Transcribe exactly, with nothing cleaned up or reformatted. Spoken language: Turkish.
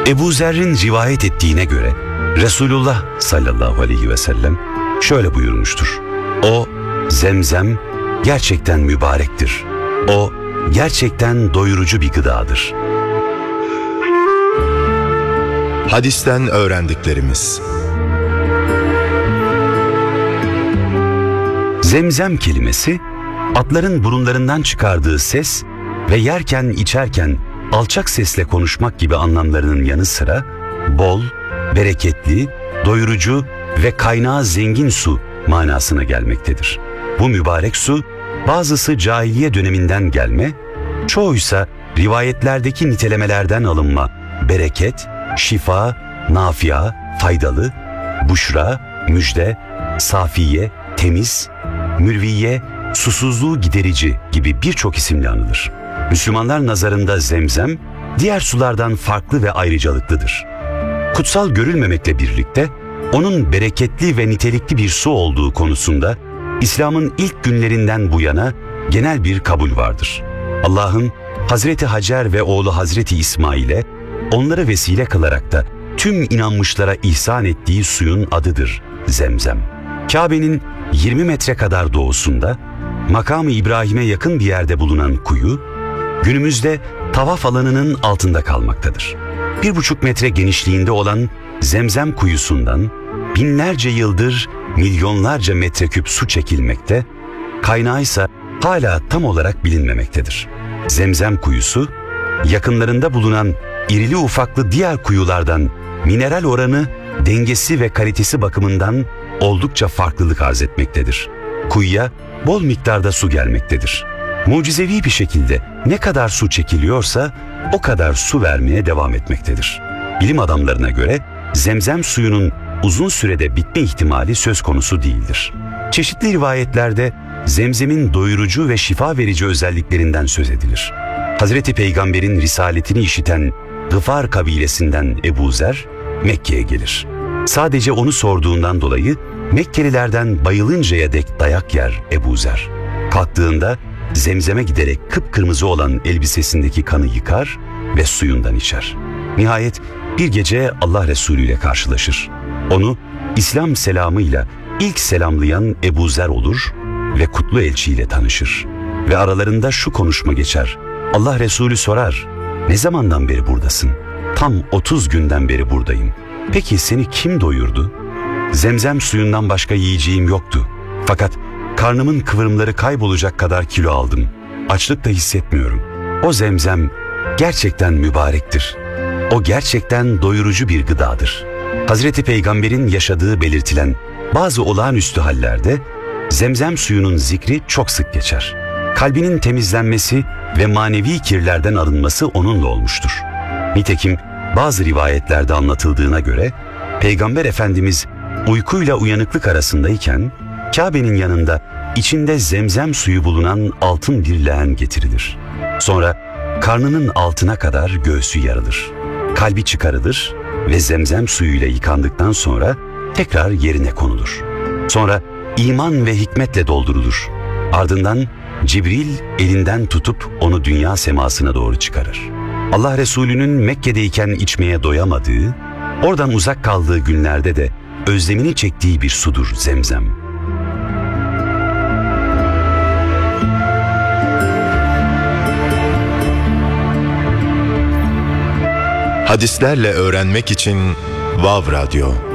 Ebu Zer'in rivayet ettiğine göre Resulullah sallallahu aleyhi ve sellem şöyle buyurmuştur. O Zemzem gerçekten mübarektir. O gerçekten doyurucu bir gıdadır. Hadisten öğrendiklerimiz. Zemzem kelimesi, atların burunlarından çıkardığı ses ve yerken içerken alçak sesle konuşmak gibi anlamlarının yanı sıra bol, bereketli, doyurucu ve kaynağı zengin su manasına gelmektedir. Bu mübarek su, bazısı cahiliye döneminden gelme, çoğuysa rivayetlerdeki nitelemelerden alınma bereket, şifa, nafia, faydalı, buşra, müjde, safiye, temiz, mürviye, susuzluğu giderici gibi birçok isimle anılır. Müslümanlar nazarında Zemzem, diğer sulardan farklı ve ayrıcalıklıdır. Kutsal görülmemekle birlikte, onun bereketli ve nitelikli bir su olduğu konusunda, İslam'ın ilk günlerinden bu yana genel bir kabul vardır. Allah'ın Hazreti Hacer ve oğlu Hazreti İsmail'e, onları vesile kılarak da tüm inanmışlara ihsan ettiği suyun adıdır Zemzem. Kabe'nin yirmi metre kadar doğusunda, makamı İbrahim'e yakın bir yerde bulunan kuyu, günümüzde tavaf alanının altında kalmaktadır. Bir buçuk metre genişliğinde olan Zemzem kuyusundan binlerce yıldır milyonlarca metreküp su çekilmekte, kaynağı ise hala tam olarak bilinmemektedir. Zemzem kuyusu, yakınlarında bulunan irili ufaklı diğer kuyulardan mineral oranı, dengesi ve kalitesi bakımından oldukça farklılık arz etmektedir. Kuyuya bol miktarda su gelmektedir. Mucizevi bir şekilde ne kadar su çekiliyorsa o kadar su vermeye devam etmektedir. Bilim adamlarına göre Zemzem suyunun uzun sürede bitme ihtimali söz konusu değildir. Çeşitli rivayetlerde Zemzem'in doyurucu ve şifa verici özelliklerinden söz edilir. Hazreti Peygamber'in risaletini işiten Gıfar kabilesinden Ebu Zer Mekke'ye gelir. Sadece onu sorduğundan dolayı Mekkelilerden bayılıncaya dek dayak yer Ebu Zer. Kalktığında Zemzem'e giderek kıpkırmızı olan elbisesindeki kanı yıkar ve suyundan içer. Nihayet bir gece Allah Resulü ile karşılaşır. Onu İslam selamıyla ilk selamlayan Ebu Zer olur ve kutlu elçiyle tanışır. Ve aralarında şu konuşma geçer. Allah Resulü sorar, ne zamandan beri buradasın? Tam otuz günden beri buradayım. Peki seni kim doyurdu? Zemzem suyundan başka yiyeceğim yoktu. Fakat karnımın kıvrımları kaybolacak kadar kilo aldım. Açlık da hissetmiyorum. O Zemzem gerçekten mübarektir. O gerçekten doyurucu bir gıdadır. Hazreti Peygamber'in yaşadığı belirtilen bazı olağanüstü hallerde Zemzem suyunun zikri çok sık geçer. Kalbinin temizlenmesi ve manevi kirlerden arınması onunla olmuştur. Nitekim bazı rivayetlerde anlatıldığına göre Peygamber Efendimiz uykuyla uyanıklık arasındayken Kabe'nin yanında içinde Zemzem suyu bulunan altın bir leğen getirilir. Sonra karnının altına kadar göğsü yarılır. Kalbi çıkarılır ve Zemzem suyuyla yıkandıktan sonra tekrar yerine konulur. Sonra iman ve hikmetle doldurulur. Ardından Cibril elinden tutup onu dünya semasına doğru çıkarır. Allah Resulü'nün Mekke'deyken içmeye doyamadığı, oradan uzak kaldığı günlerde de özlemini çektiği bir sudur Zemzem. Hadislerle öğrenmek için Vav Radyo.